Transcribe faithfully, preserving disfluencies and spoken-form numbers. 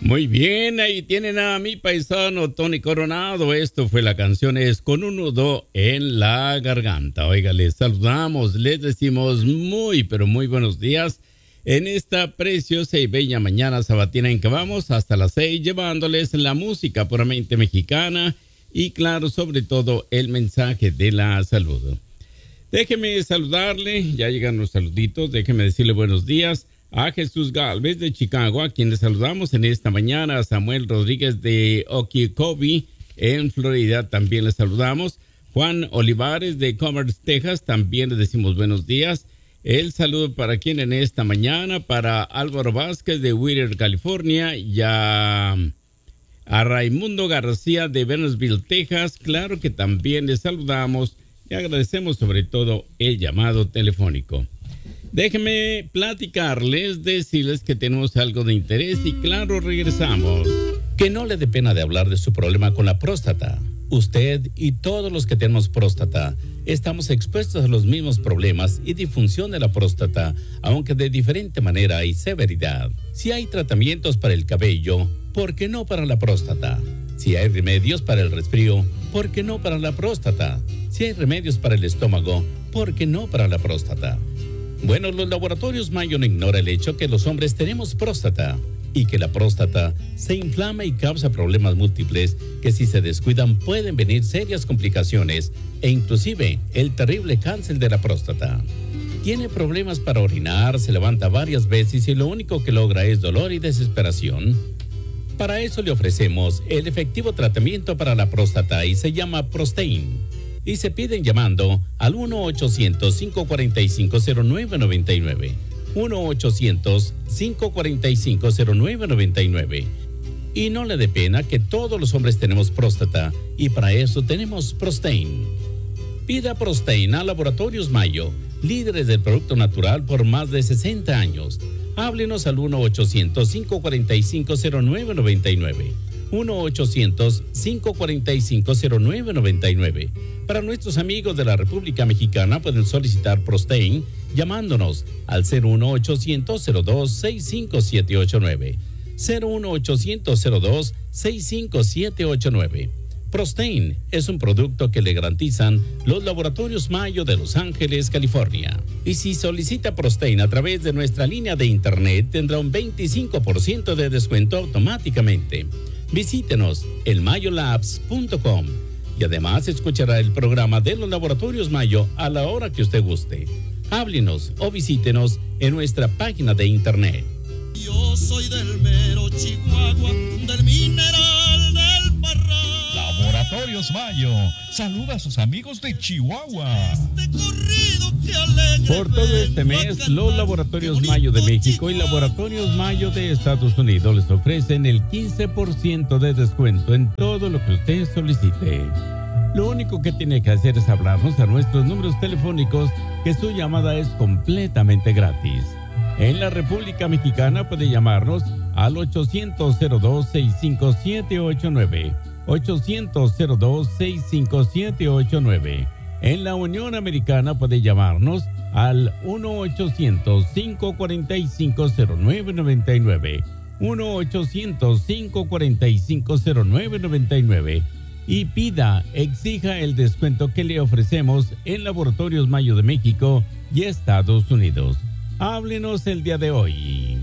Muy bien, ahí tienen a mi paisano Tony Coronado. Esto fue la canción Es con un nudo en la garganta. Oiga, les saludamos, les decimos muy, pero muy buenos días en esta preciosa y bella mañana sabatina en que vamos hasta las seis llevándoles la música puramente mexicana y claro, sobre todo el mensaje de la salud. Déjeme saludarle, ya llegan los saluditos, déjeme decirle buenos días a Jesús Galvez de Chicago, a quien le saludamos en esta mañana, a Samuel Rodríguez de Okeechobee, en Florida, también le saludamos. Juan Olivares de Commerce, Texas, también le decimos buenos días. El saludo para quien en esta mañana, para Álvaro Vázquez de Whittier, California, y a, a Raimundo García de Venersville, Texas, claro que también le saludamos y agradecemos sobre todo el llamado telefónico. Déjenme platicarles, decirles que tenemos algo de interés y claro, regresamos. Que no le dé pena de hablar de su problema con la próstata. Usted y todos los que tenemos próstata estamos expuestos a los mismos problemas y disfunción de la próstata, aunque de diferente manera y severidad. Si hay tratamientos para el cabello, ¿por qué no para la próstata? Si hay remedios para el resfrío, ¿por qué no para la próstata? Si hay remedios para el estómago, ¿por qué no para la próstata? Bueno, los laboratorios Mayo no ignora el hecho que los hombres tenemos próstata y que la próstata se inflama y causa problemas múltiples que si se descuidan pueden venir serias complicaciones e inclusive el terrible cáncer de la próstata. Tiene problemas para orinar, se levanta varias veces y lo único que logra es dolor y desesperación. Para eso le ofrecemos el efectivo tratamiento para la próstata y se llama Prostain. Y se piden llamando al uno ochocientos, cinco cuatro cinco, cero nueve nueve nueve. uno ochocientos, cinco cuatro cinco, cero nueve nueve nueve. Y no le dé pena que todos los hombres tenemos próstata y para eso tenemos Prostain. Pida Prostain a Laboratorios Mayo, líderes del producto natural por más de sesenta años. Háblenos al uno ochocientos, cinco cuatro cinco, cero nueve nueve nueve. uno ochocientos, cinco cuatro cinco, cero nueve nueve nueve. Para nuestros amigos de la República Mexicana pueden solicitar Prostain llamándonos al cero uno ochocientos, cero dos, seis cinco siete ocho nueve. cero uno ochocientos, cero dos, seis cinco siete ocho nueve. Prostain es un producto que le garantizan los laboratorios Mayo de Los Ángeles, California. Y si solicita Prostain a través de nuestra línea de internet tendrá un veinticinco por ciento de descuento automáticamente. Visítenos en mayo labs punto com y además escuchará el programa de los laboratorios Mayo a la hora que usted guste. Háblenos o visítenos en nuestra página de internet. Yo soy del mero Chihuahua, del mineral del Parral. Laboratorios Mayo, saluda a sus amigos de Chihuahua. Este corrido que alegre Por todo este mes, los Laboratorios Mayo de México y Laboratorios Mayo de Estados Unidos les ofrecen el quince por ciento de descuento en todo lo que usted solicite. Lo único que tiene que hacer es hablarnos a nuestros números telefónicos, que su llamada es completamente gratis. En la República Mexicana puede llamarnos al ochocientos, cero dos, seis cinco siete ocho nueve. ochocientos, cero dos, seis cinco siete ocho nueve. En la Unión Americana puede llamarnos al uno ochocientos, cinco cuatro cinco, cero nueve nueve nueve. uno ochocientos, cinco cuatro cinco, cero nueve nueve nueve. Y pida, exija el descuento que le ofrecemos en Laboratorios Mayo de México y Estados Unidos. Háblenos el día de hoy.